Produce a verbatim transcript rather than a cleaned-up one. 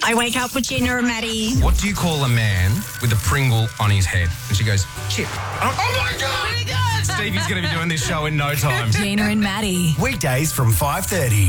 I wake up with Gina and Maddie. What do you call a man with a Pringle on his head? And she goes, chip. Oh, oh my God! Stevie's going to be doing this show in no time. Gina and Maddie. Weekdays from five thirty.